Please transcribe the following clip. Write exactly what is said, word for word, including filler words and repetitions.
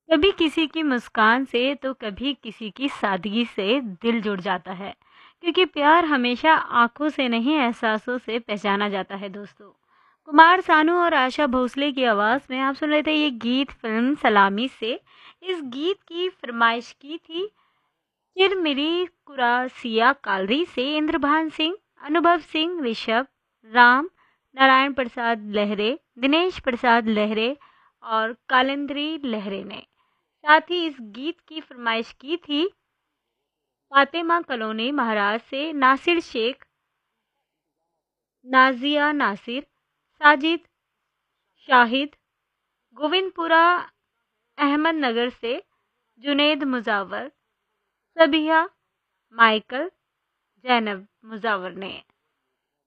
कभी किसी की मुस्कान से तो कभी किसी की सादगी से दिल जुड़ जाता है, क्योंकि प्यार हमेशा आंखों से नहीं एहसासों से पहचाना जाता है दोस्तों। कुमार सानू और आशा भोसले की आवाज़ में आप सुन रहे थे ये गीत फिल्म सलामी से। इस गीत की फरमाइश की थी चिरमिरी कुरासिया कालरी से इंद्रभान सिंह, अनुभव सिंह, ऋषभ, राम, नारायण प्रसाद लहरे, दिनेश प्रसाद लहरे और कालिंद्री लहरे ने। साथ ही इस गीत की फरमाइश की थी फातिमा कलोनी महाराज से नासिर शेख, नाजिया नासिर, साजिद शाहिद, गोविंदपुरा अहमदनगर से जुनेद मुजावर, सबिया माइकल, जैनब मुजावर ने।